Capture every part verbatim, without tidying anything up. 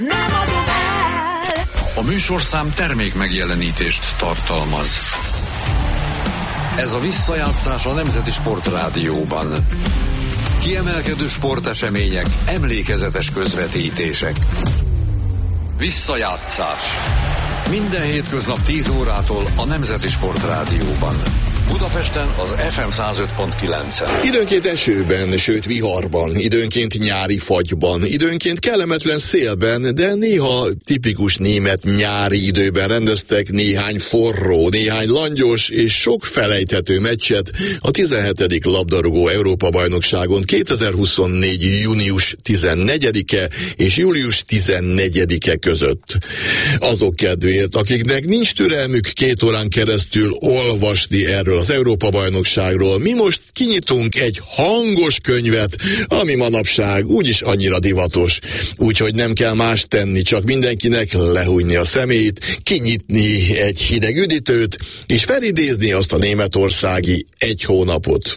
Nem adom el. A műsorszám termék megjelenítést tartalmaz. Ez a visszajátszás a Nemzeti Sportrádióban. Kiemelkedő sportesemények, emlékezetes közvetítések. Visszajátszás. Minden hétköznap tíz órától a Nemzeti Sportrádióban. Budapesten az ef em száz öt pont kilencen. Időnként esőben, sőt viharban, időnként nyári fagyban, időnként kellemetlen szélben, de néha tipikus német nyári időben rendeztek néhány forró, néhány langyos és sok felejthető meccset a tizenhetedik labdarúgó Európa-bajnokságon kétezer-huszonnégy. június tizennegyedike és július tizennegyedike között. Azok kedvéért, akiknek nincs türelmük két órán keresztül olvasni erről az Európa-bajnokságról, mi most kinyitunk egy hangos könyvet, ami manapság úgyis annyira divatos. Úgyhogy nem kell más tenni, csak mindenkinek lehújni a szemét, kinyitni egy hideg üdítőt, és felidézni azt a németországi egy hónapot.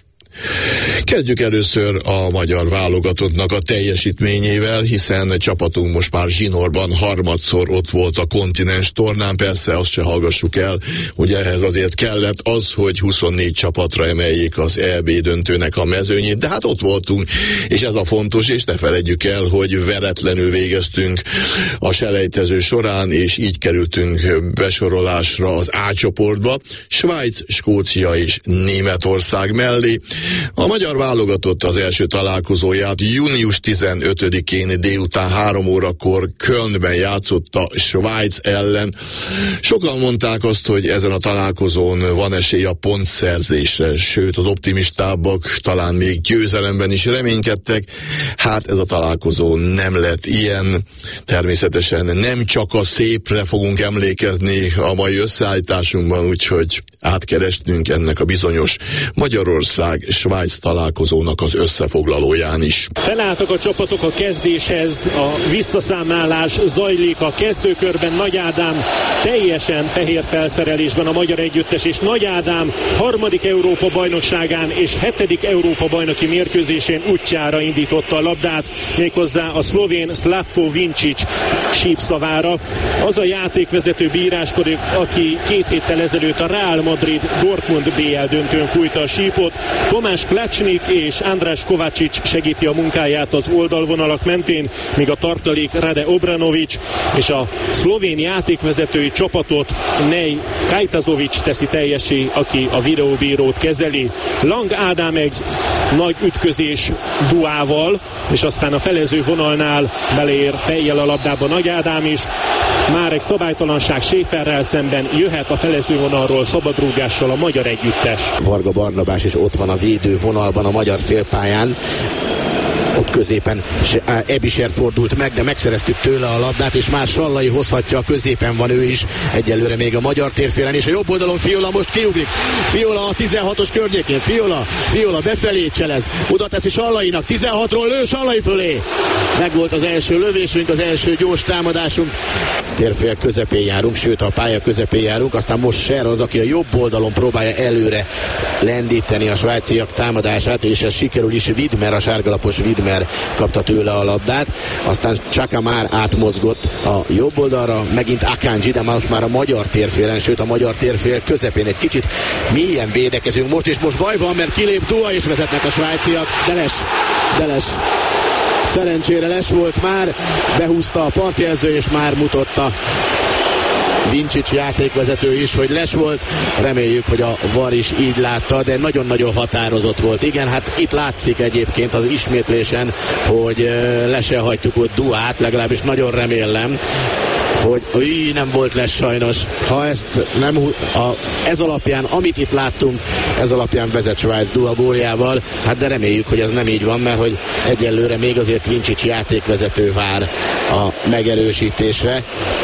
Kezdjük először a magyar válogatottnak a teljesítményével, hiszen csapatunk most már zsinórban harmadszor ott volt a kontinens tornán. Persze azt se hallgassuk el, hogy ehhez azért kellett az, hogy huszonnégy csapatra emeljék az é bé döntőnek a mezőnyét, de hát ott voltunk, és ez a fontos, és ne feledjük el, hogy veretlenül végeztünk a selejtező során, és így kerültünk besorolásra az A csoportba, Svájc, Skócia és Németország mellé. A magyar válogatott az első találkozóját június tizenötödikén délután három órakor Kölnben játszotta Svájc ellen. Sokan mondták azt, hogy ezen a találkozón van esély a pontszerzésre, sőt az optimistábbak talán még győzelemben is reménykedtek. Hát ez a találkozó nem lett ilyen. Természetesen nem csak a szépre fogunk emlékezni a mai összeállításunkban, úgyhogy átkerestünk ennek a bizonyos Magyarország-Svájc találkozónak az összefoglalóján is. Felálltak a csapatok a kezdéshez, a visszaszámlálás zajlik a kezdőkörben. Nagy Ádám teljesen fehér felszerelésben a magyar együttes, és Nagy Ádám harmadik Európa bajnokságán és hetedik Európa bajnoki mérkőzésén útjára indította a labdát, méghozzá a szlovén Slavko Vincic sípszavára. Az a játékvezető bíráskodik, aki két héttel ezelőtt a Real Madrid Dortmund bé el döntőn fújta a sípot. Tomás Klacsnik és András Kovácsics segíti a munkáját az oldalvonalak mentén, míg a tartalék Rade Obranović és a szlovén játékvezetői csapatot Nej Kajtazović teszi teljessé, aki a videóbírót kezeli. Lang Ádám egy nagy ütközés Duával, és aztán a felező vonalnál beleér fejjel a labdába Nagy Ádám is. Már egy szabálytalanság Schäferrel szemben, jöhet a felezővonalról szabadrúgással a magyar együttes. Varga Barnabás is ott van a védővonalban a magyar félpályán. Ott középen Ebiser fordult meg, de megszereztük tőle a labdát, és már Sallai hozhatja, középen van ő is, egyelőre még a magyar térfélen, és a jobb oldalon Fiola most kiugrik. Fiola a tizenhatos környékén, Fiola, Fiola befelé cselez, oda teszi Sallainak, tizenhatról lő Sallai fölé. Megvolt az első lövésünk, az első gyors támadásunk. Térfél közepén járunk, sőt a pálya közepén járunk, aztán most Ser az, aki a jobb oldalon próbálja előre lendíteni a svájciak támadását, és ez sikerül is. Widmer, a sárgalapos Widmer kapta tőle a labdát, aztán Csaka már átmozgott a jobb oldalra, megint Akanji, de most már a magyar térfélen, sőt a magyar térfél közepén egy kicsit mélyen védekezünk most, és most baj van, mert kilép Dua, és vezetnek a svájciak. Deles, Deles szerencsére Les volt már, behúzta a partjelző, és már mutatta Vincic játékvezető is, hogy Les volt. Reméljük, hogy a VAR is így látta, de nagyon-nagyon határozott volt. Igen, hát itt látszik egyébként az ismétlésen, hogy le se hagytuk ott Duát, legalábbis nagyon remélem, hogy új, nem volt Les sajnos. Ha ezt nem, a, ez alapján, amit itt láttunk, ez alapján vezet Svájc Dua góljával, hát de reméljük, hogy ez nem így van, mert hogy egyelőre még azért Vincic játékvezető vár a megerősítésre.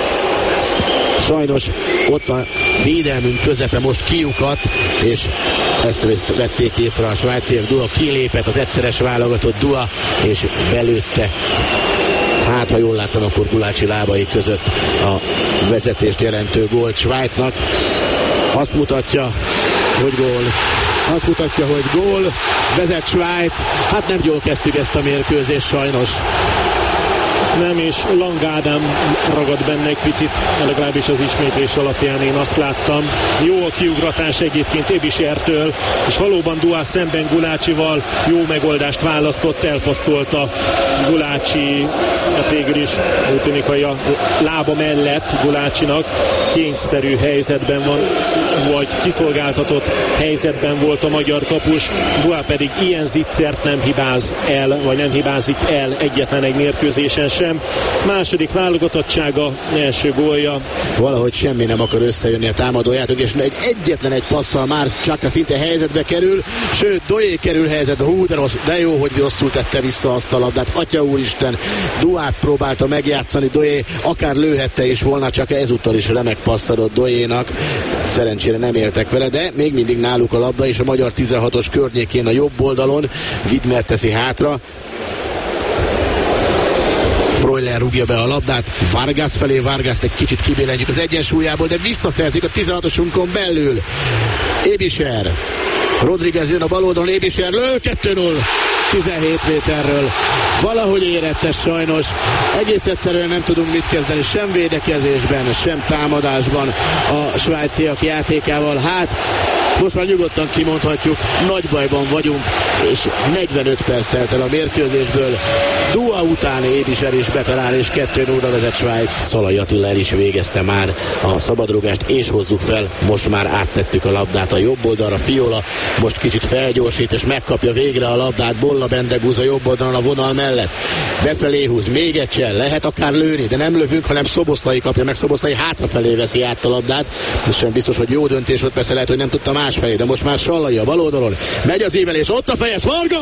Sajnos ott a védelmünk közepe most kiukat, és ezt vették észre a svájciak. Dua kilépett, az egyszeres válogatott Dua, és belőtte. Hát, ha jól láttam, akkor Gulácsi lábai között a vezetést jelentő gólt Svájcnak. Azt mutatja, hogy gól. Azt mutatja, hogy gól. Vezet Svájc. Hát nem jól kezdtük ezt a mérkőzést sajnos. nem, és Lang Ádám ragad benne egy picit, legalábbis az ismétlés alapján én azt láttam. Jó a kiugratás egyébként Ebisertől, és valóban Duá szemben Gulácsival jó megoldást választott, elpasszolta Gulácsi, hát végül is úgy tűnik, hogy a lába mellett Gulácsinak kényszerű helyzetben van, vagy kiszolgáltatott helyzetben volt a magyar kapus, Duá pedig ilyen zicsert nem hibáz el, vagy nem hibázik el egyetlen egy mérkőzésen sem. Második válogatottsága, első gólja. Valahogy semmi nem akar összejönni a támadójátok, és egy, egyetlen egy passzal már csak szinte helyzetbe kerül, sőt, Doé kerül helyzetbe, hú, de, rossz, de jó, hogy rosszul tette vissza azt a labdát. Atya úristen, Duát próbálta megjátszani Doé, akár lőhette is volna, csak ezúttal is remek paszt adott Doénak. Szerencsére nem éltek vele, de még mindig náluk a labda, és a magyar tizenhatos környékén a jobb oldalon Widmer teszi hátra. Freuler rúgja be a labdát Vargas felé, Vargást egy kicsit kibélentjük az egyensúlyából, de visszaszerzik a tizenhatosunkon belül. Ebiser, Rodriguez jön a bal oldalon, Ebiser lő, kettő null, tizenhét méterről. Valahogy érettes sajnos. Egész egyszerűen nem tudunk mit kezdeni, sem védekezésben, sem támadásban a svájciak játékával. Hát, most már nyugodtan kimondhatjuk, nagy bajban vagyunk, és negyvenöt perc telt el a mérkőzésből. Dua után Ebiser is betalál, és kettő nullra vezet Svájc. Szalai Attila el is végezte már a szabadrugást, és hozzuk fel, most már áttettük a labdát a jobb oldalra. Fiola most kicsit felgyorsít, és megkapja végre a labdát. Bolla Bendegúz a jobb oldalon a vonal mellett. Befelé húz, még egy csel, lehet akár lőni, de nem lövünk, hanem Szoboszlai kapja meg, Szoboszlai hátrafelé veszi át a labdát. Ez sem biztos, hogy jó döntés volt, persze lehet, hogy nem tudta másfelé, de most már Sallai a bal oldalon. Megy az ívelés, ott a fejes, Varga,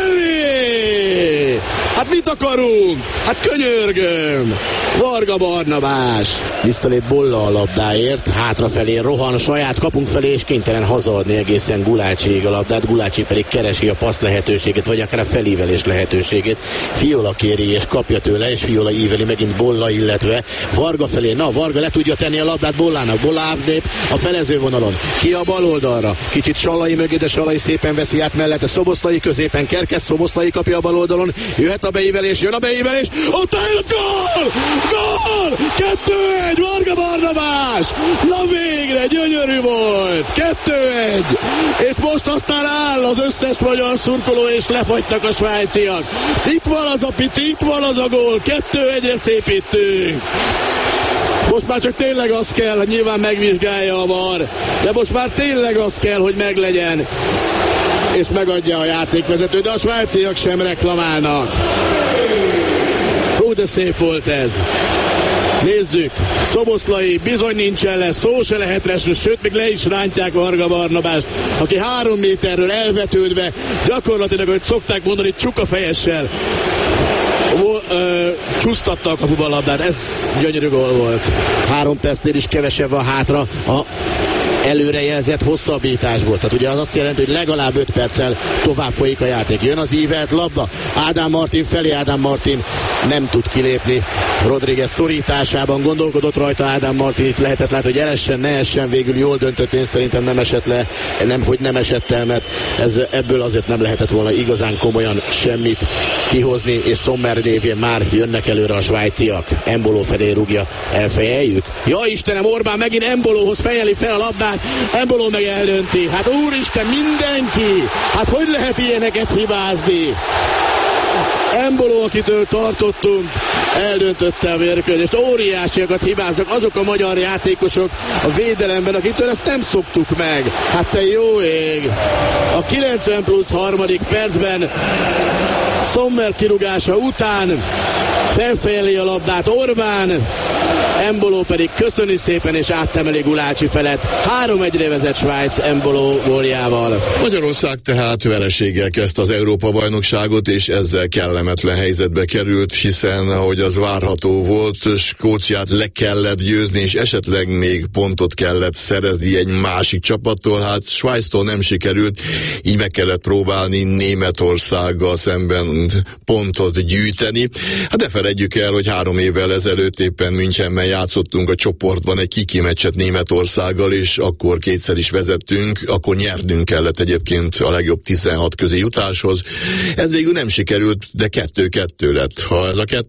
mellé! Hát mit akarunk? Hát könyörgöm! Varga Barnabás visszalép Bolla a labdáért, hátrafelé rohan saját kapunk felé, és kénytelen hazaadni egészen Gulácsiig a labdát. Gulácsi pedig keresi a passz lehetőséget, vagy akár a felívelés lehetőségét. Fiola kéri és kapja tőle, és Fiola íveli megint Bolla, illetve Varga felé. Na, Varga le tudja tenni a labdát Bollának. Bolla átlép a felező vonalon. Ki a bal oldalra. Kicsit Sallai mögé, de Sallai szépen veszi át mellette. Szoboszlai középen Kerkez, Szoboszlai kapja a bal oldalon. Jöhet a beívelés, jön a beívelés. Ott áll a gól! Gól! kettő egy, Varga Barnabás! Na végre, gyönyörű volt! kettő egy! És most aztán áll az összes magyar szurkoló, és lefagytak a svájciak. Itt van az a pici, itt van az a gól, kettő egyre szépítünk. Most már csak tényleg az kell, hogy nyilván megvizsgálja a VAR, de most már tényleg az kell, hogy meglegyen, és megadja a játékvezető, de a svájciak sem reklamálnak. Hú, de szép volt ez. Nézzük, Szoboszlai bizony nincsen lesz, szó se lehet reső, sőt, még le is rántják Varga Barnabást, aki három méterről elvetődve, gyakorlatilag, hogy szokták mondani, csukafejessel csúsztatta a kapuba a labdát. Ez gyönyörű gól volt. Három percnél is kevesebb van hátra a előrejelzett hosszabbításból. Tehát ugye az azt jelenti, hogy legalább öt perccel tovább folyik a játék. Jön az ívelt labda, Ádám Martin felé, Ádám Martin nem tud kilépni. Rodriguez szorításában gondolkodott rajta Ádám Martin, itt lehetett látni, hogy elessen, ne essen, végül jól döntött, én szerintem nem esett le, nem, hogy nem esett el, mert ez, ebből azért nem lehetett volna igazán komolyan semmit kihozni, és Sommer névén már jönnek előre a svájciak. Embolo felé rúgja, elfejeljük. Ja Istenem, Orbán megint Embolóhoz fejeli fel a labdát, Embolo meg eldönti. Hát úristen, mindenki! Hát hogy lehet ilyeneket hibázni? Embolo, akitől tartottunk, eldöntötte a mérkőzést. Óriásiakat hibáznak azok a magyar játékosok a védelemben, akitől ezt nem szoktuk meg. Hát te jó ég! A kilencven plusz harmadik percben Sommer kirúgása után felfejeli a labdát Orbán, Embolo pedig köszöni szépen és áttemeli Gulácsi felett. három egyre vezet Svájc Embolo góljával. Magyarország tehát vereséggel kezdte az Európa-bajnokságot, és ezzel kellemetlen helyzetbe került, hiszen, ahogy az várható volt, Skóciát le kellett győzni, és esetleg még pontot kellett szerezni egy másik csapattól. Hát Svájctól nem sikerült, így meg kellett próbálni Németországgal szemben pontot gyűjteni. Hát ne feledjük el, hogy három évvel ezelőtt éppen Münchenben játszottunk a csoportban egy kiki meccset Németországgal, és akkor kétszer is vezettünk, akkor nyernünk kellett egyébként a legjobb tizenhat közé jutáshoz. Ez végül nem sikerült, de kettő kettő lett. Ha ez a kettő kettő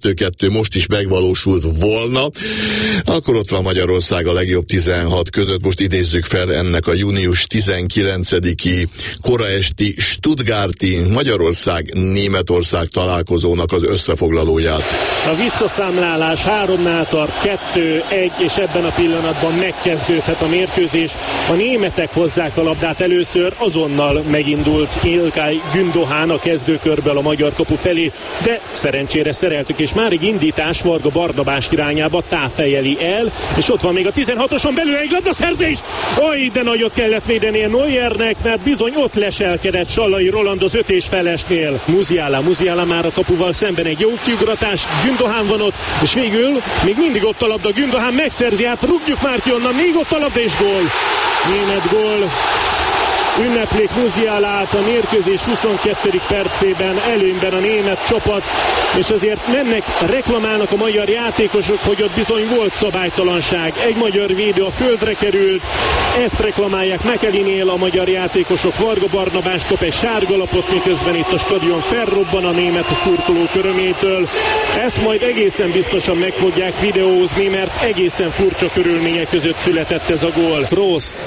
kettő most is megvalósult volna, akkor ott van Magyarország a legjobb tizenhat között. Most idézzük fel ennek a június tizenkilencediki koraesti stuttgarti Magyarország-Németország találkozónak az összefoglalóját. A visszaszámlálás háromnál tart, kettő egy, és ebben a pillanatban megkezdődhet a mérkőzés. A németek hozzák a labdát először, azonnal megindult Ilkay Gündoğan a kezdőkörből a magyar kapu felé, de szerencsére szereltük, és már egy indítás Varga Barnabás irányába táfejeli el, és ott van még a tizenhatoson belül egy labdaszerzés. Oj, de nagyot kellett védenie Neuernek, mert bizony ott leselkedett Sallai Roland az öt és felesnél. Musiala, Musiala már a kapuval szemben, egy jó kiugratás, Gündoğan van ott, és végül még mindig ott a labda, Gündoğan megszerzi, hát rúgjuk már ki onnan, még ott a labda és gól. Német gól. Ünneplik Musialát a mérkőzés huszonkettedik percében, előnyben a német csapat, és azért mennek, reklamálnak a magyar játékosok, hogy ott bizony volt szabálytalanság. Egy magyar védő a földre került, ezt reklamálják Mekelinél a magyar játékosok. Varga Barnabás kap egy sárgalapot, miközben itt a stadion felrobban a német szurkolók örömétől. Ezt majd egészen biztosan meg fogják videózni, mert egészen furcsa körülmények között született ez a gól. Kroos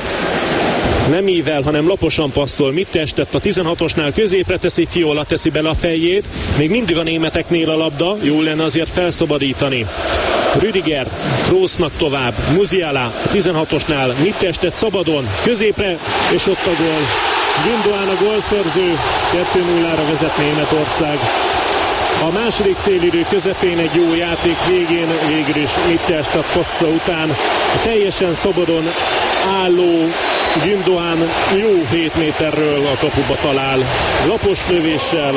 nem ível, hanem laposan passzol. Mit testett a tizenhatosnál, középre teszi, Fiola teszi bele a fejét. Még mindig a németeknél a labda, jó lenne azért felszabadítani. Rüdiger, Kroosnak tovább, Musiala a tizenhatosnál, mit testett szabadon, középre, és ott a gól. Gündoğan a gólszerző, kettő nullára vezet Németország. A második félidő közepén egy jó játék végén végül is Mittelstadt passza után a teljesen szabadon álló Gündoğan jó hét méterről a kapuba talál. Lapos lövéssel,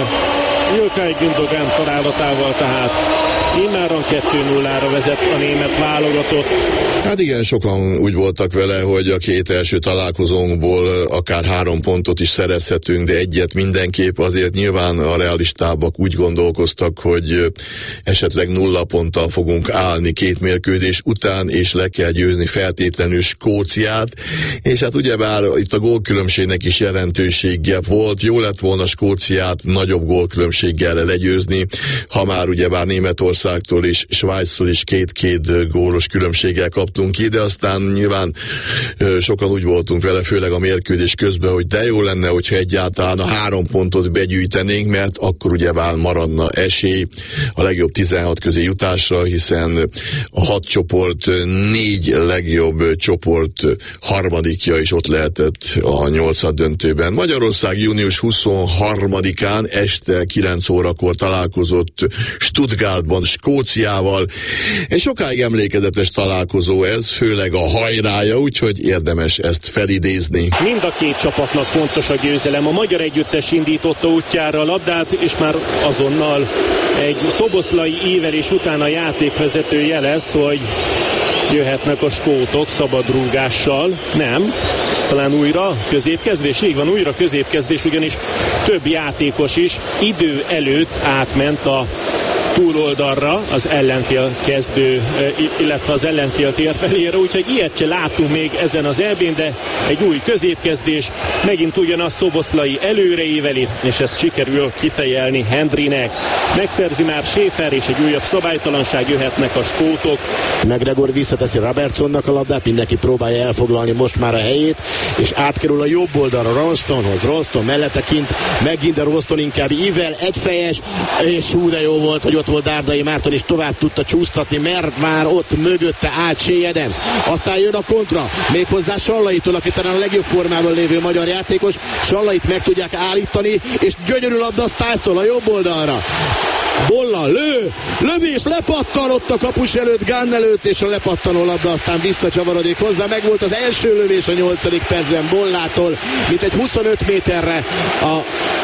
Ilkay Gündoğan találatával tehát immáron kettő nullára vezet a német válogatott. Hát igen, sokan úgy voltak vele, hogy a két első találkozónkból akár három pontot is szerezhetünk, de egyet mindenképp. Azért nyilván a realistábbak úgy gondolkoztak, hogy esetleg nulla ponttal fogunk állni két mérkőzés után, és le kell győzni feltétlenül Skóciát, és hát ugyebár itt a gólkülönbségnek is jelentősége volt. Jó lett volna Skóciát nagyobb gólkülönbséggel legyőzni, ha már ugyebár Németországtól és Svájctól is két-két gólos különbséggel kaptunk ki, de aztán nyilván ö, sokan úgy voltunk vele, főleg a mérkőzés közben, hogy de jó lenne, hogyha egyáltalán a három pontot begyűjtenénk, mert akkor ugyebár maradna esély a legjobb tizenhat közé jutásra, hiszen a hat csoport négy legjobb csoport harmadikja is ott lehetett a nyolcad döntőben. Magyarország június huszonharmadikán este kilenc órakor találkozott Stuttgartban Skóciával. Egy sokáig emlékezetes találkozó ez, főleg a hajrája, úgyhogy érdemes ezt felidézni. Mind a két csapatnak fontos a győzelem. A magyar együttes indította útjára a labdát, és már azonnal egy szoboszlai ívelés után a játékvezető jelez, hogy jöhetnek a skótok szabadrúgással. Nem, talán újra középkezdés, így van, újra középkezdés, ugyanis több játékos is idő előtt átment a túloldalra az ellenfél kezdő, illetve az ellenfél tér felére, úgyhogy ilyet se látunk még ezen az é bén, de egy új középkezdés, megint ugyanaz Szoboszlai előreíveli, és ezt sikerül kifejelni Hendrynek. Megszerzi már Schäfer, és egy újabb szabálytalanság, jöhetnek a skótok. McGregor visszateszi Robertsonnak a labdát, mindenki próbálja elfoglalni most már a helyét, és átkerül a jobb oldalra Ralstonhoz. Ralston mellette kint, megint a Ralston inkább ível, egyfejes, és hú, de jó volt, hogy ott volt Dárdai Márton, és tovább tudta csúsztatni, mert már ott mögötte állt Shea Adams. Aztán jön a kontra, méghozzá Sallaitól, aki talán a legjobb formában lévő magyar játékos. Sallait meg tudják állítani, és gyönyörű labda Stiles-tól a jobb oldalra. Bolla, lő, lövés, lepattan ott a kapus előtt, Gunn előtt, és a lepattanó labda aztán visszacsavarodik hozzá. Meg volt az első lövés a nyolcadik percben Bollától, mint egy huszonöt méterre a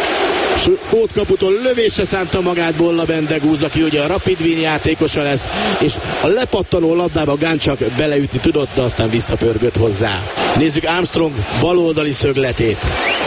kódkaputól lövésre szánta magát Bolla Bendegúz, aki ugye a Rapid Wien játékosa lesz, és a lepattanó labdába Gunn csak beleütni tudott, de aztán visszapörgött hozzá. Nézzük Armstrong baloldali szögletét.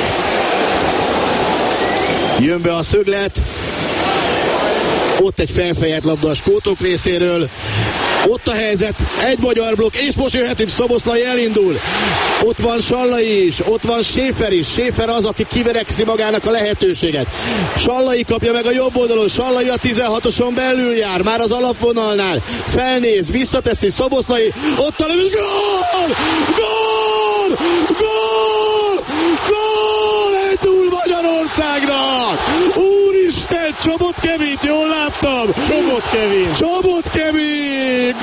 Jön be a szöglet, ott egy felfejelt labda a skótok részéről, Ott a helyzet, egy magyar blokk, és most jöhetünk, Szoboszlai elindul. Ott van Sallai is, ott van Schäfer is. Schäfer az, aki kiverekszi magának a lehetőséget. Sallai kapja meg a jobb oldalon, Sallai a tizenhatoson belül jár, már az alapvonalnál. Felnéz, visszateszi Szoboszlai, ott a lövés, gól! Gól! Gól! Gól! Egy túl Magyarországnak! Úristen, Csobot Kevin, jól láttam! Csobot Kevin! Csobot Kevin!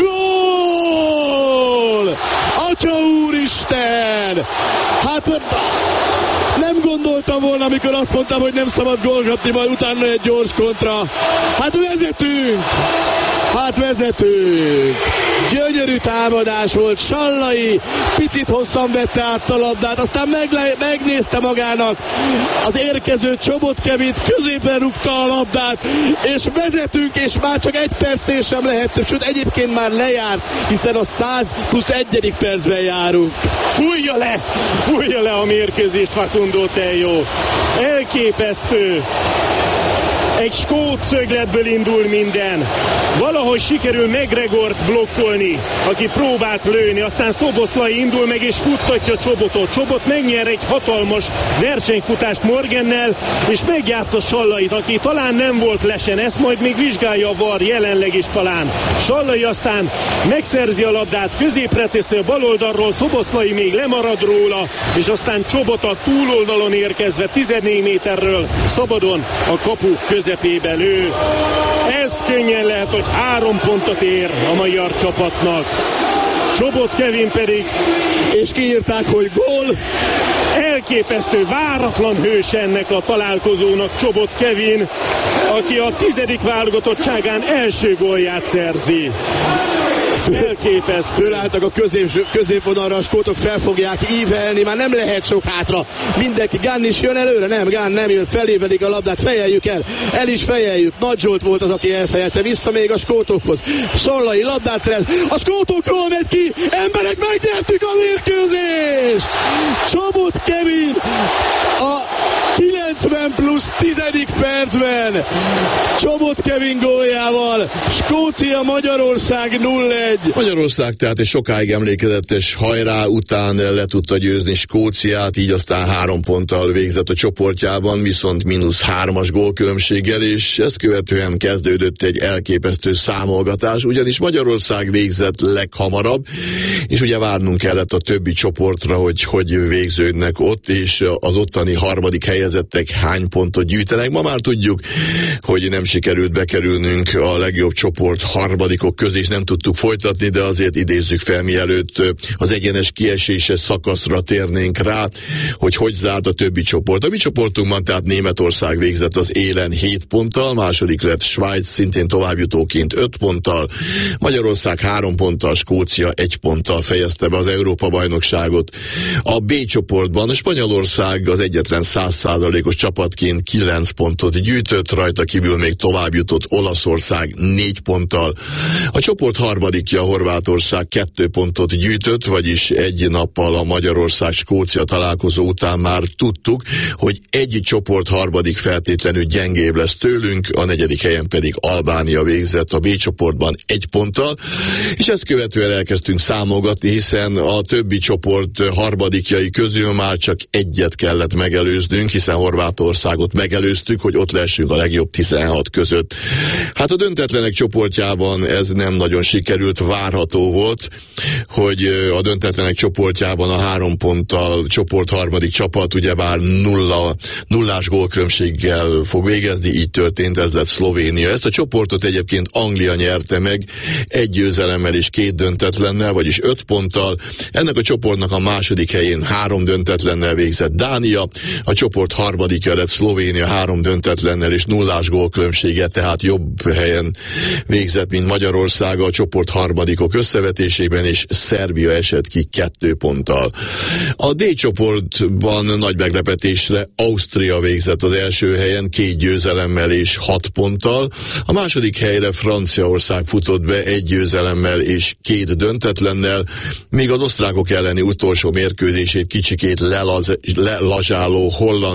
Gól! Atya úristen! Hát nem gondoltam volna, amikor azt mondtam, hogy nem szabad gólgatni, majd utána egy gyors kontra. Hát vezetünk! Hát vezetünk! Gyönyörű támadás volt, Sallai picit hosszan vette át a labdát, aztán megle- megnézte magának az érkező Csobot Kevint, középen rúgta a labdát, és vezetünk, és már csak egy percnél sem lehet több, sőt egyébként már lejárt, hiszen a száz plusz egyedik percben járunk. Fújja le! Fújja le a mérkőzést, Facundo Tello! Elképesztő! Egy skót szögletből indul minden. Valahogy sikerül McGregort blokkolni, aki próbált lőni, aztán Szoboszlai indul meg és futtatja Csobotot. Csobot megnyer egy hatalmas versenyfutást Morgannel, és megjátsza Sallait, aki talán nem volt lesen, ezt majd még vizsgálja a VAR, jelenleg is talán. Sallai aztán megszerzi a labdát, középre teszi a bal oldalról, Szoboszlai még lemarad róla, és aztán Csobot a túloldalon érkezve tizennégy méterről szabadon a kapu közepébe lő. Ez könnyen lehet, hogy három pontot ér a magyar csapatnak. Csobot Kevin pedig, és kiírták, hogy gól. Elképesztő, váratlan hős ennek a találkozónak Csobot Kevin, aki a tizedik válogatottságán első gólját szerzi. Elképesztő. Fölálltak a közép, középvonalra, a skótok fel fogják ívelni, már nem lehet sok hátra. Mindenki, Gunn is jön előre? Nem, Gunn nem jön, felévelik a labdát, fejeljük el, el is fejeljük. Nagy Zsolt volt az, aki elfejelte, vissza még a skótokhoz. Sallai labdát szerez, a skótokról megy ki, emberek, megnyertük a mérkőzést! Csobot Kevin a kilencven plusz tizedik percben Csobot Kevin góljával Skócia Magyarország nulla egy. Magyarország tehát egy sokáig emlékezetes hajrá után le tudta győzni Skóciát, így aztán három ponttal végzett a csoportjában, viszont mínusz hármas gólkülönbséggel, és ezt követően kezdődött egy elképesztő számolgatás, ugyanis Magyarország végzett leghamarabb, és ugye várnunk kellett a többi csoportra, hogy hogy végződnek ott, és az ottani harmadik helyezettek hány pontot gyűjtenek. Ma már tudjuk, hogy nem sikerült bekerülnünk a legjobb csoport harmadikok közé, és nem tudtuk folytatni, de azért idézzük fel, mielőtt az egyenes kieséses szakaszra térnénk rá, hogy hogy zárt a többi csoport. A mi csoportunkban tehát Németország végzett az élen hét ponttal, második lett Svájc szintén továbbjutóként öt ponttal, Magyarország három ponttal, Skócia egy ponttal fejezte be az Európa-bajnokságot. A B csoportban Spanyolország az egyetlen száz százalékos csapatként kilenc pontot gyűjtött, rajta kívül még továbbjutott Olaszország négy ponttal. A csoport harmadikja Horvátország kettő pontot gyűjtött, vagyis egy nappal a Magyarország-Skócia találkozó után már tudtuk, hogy egy csoport harmadik feltétlenül gyengébb lesz tőlünk, a negyedik helyen pedig Albánia végzett a B csoportban egy ponttal, és ezt követően elkezdtünk számolgatni, hiszen a többi csoport harmadikjai közül már csak egyet kellett megelőznünk, hiszen Horvátországot megelőztük, hogy ott lehessünk a legjobb tizenhat között. Hát a döntetlenek csoportjában ez nem nagyon sikerült, várható volt, hogy a döntetlenek csoportjában a három ponttal csoport harmadik csapat ugyebár nulla, nullás gólkülönbséggel fog végezni, így történt, ez lett Szlovénia. Ezt a csoportot egyébként Anglia nyerte meg egy győzelemmel és két döntetlennel, vagyis öt ponttal. Ennek a csoportnak a második helyén három döntetlennel végzett Dánia, a csoport harmadikja lett Szlovénia három döntetlennel és nullás gólkülönbsége, tehát jobb helyen végzett, mint Magyarország a csoport harmadikok összevetésében, és Szerbia esett ki kettő ponttal. A D csoportban nagy meglepetésre Ausztria végzett az első helyen két győzelemmel és hat ponttal, a második helyre Franciaország futott be egy győzelemmel és két döntetlennel, míg az osztrákok elleni utolsó mérkőzését kicsikét lelaz, lelazsáló Hollandia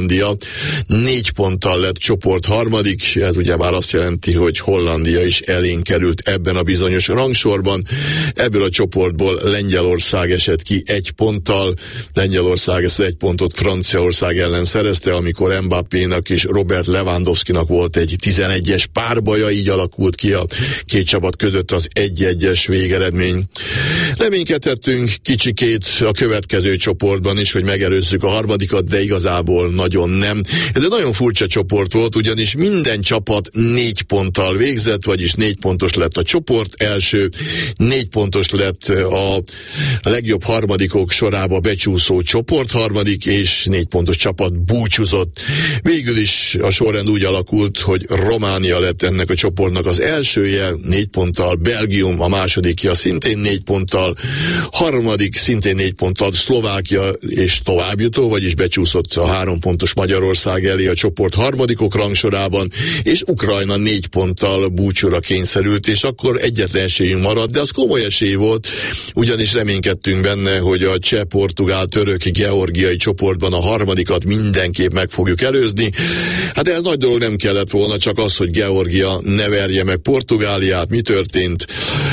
négy ponttal lett csoport harmadik, ez ugye már azt jelenti, hogy Hollandia is elénk került ebben a bizonyos rangsorban. Ebből a csoportból Lengyelország esett ki egy ponttal, Lengyelország ezt egy pontot Franciaország ellen szerezte, amikor Mbappénak és Robert Lewandowskinak volt egy tizenegyes párbaja, így alakult ki a két csapat között az egy-egyes végeredmény. Reménykedhettünk kicsikét a következő csoportban is, hogy megelőzzük a harmadikat, de igazából nagyon nem. Ez egy nagyon furcsa csoport volt, ugyanis minden csapat négy ponttal végzett, vagyis négy pontos lett a csoport első, négy pontos lett a legjobb harmadikok sorába becsúszó csoport harmadik, és négy pontos csapat búcsúzott. Végül is a sorrend úgy alakult, hogy Románia lett ennek a csoportnak az elsője, négy ponttal, Belgium a másodikja szintén négy ponttal, harmadik szintén négy ponttal Szlovákia és továbbjutó, vagyis becsúszott a három pontos Magyarország elé a csoport harmadikok rangsorában, és Ukrajna négy ponttal búcsúra kényszerült, és akkor egyetlen esélyünk maradt, de az komoly esély volt, ugyanis reménykedtünk benne, hogy a cseh, portugál, török, georgiai csoportban a harmadikat mindenképp meg fogjuk előzni. Hát ez nagy dolog nem kellett volna, csak az, hogy Georgia ne verje meg Portugáliát. Mi történt?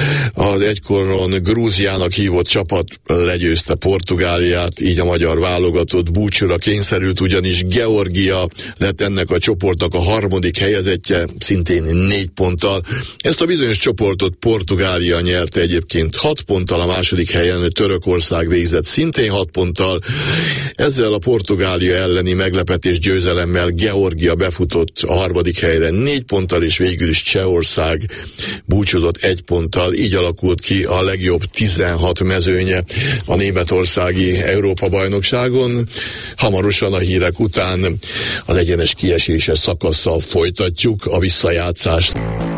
Az egykoron Grúziának hívott csapat legyőzte Portugáliát, így a magyar válogatott búcsúra kényszerült, ugyanis Georgia lett ennek a csoportnak a harmadik helyezettje, szintén négy ponttal. Ezt a bizonyos csoportot Portugália nyerte egyébként hat ponttal, a második helyen Törökország végzett szintén hat ponttal. Ezzel a Portugália elleni meglepetés győzelemmel Georgia befutott a harmadik helyre négy ponttal, és végül is Csehország búcsúzott egy ponttal. Így alakult ki a legjobb tizenhat mezőnye a németországi Európa-bajnokságon. Hamarosan a hírek után az egyenes kieséses szakasszal folytatjuk a visszajátszást.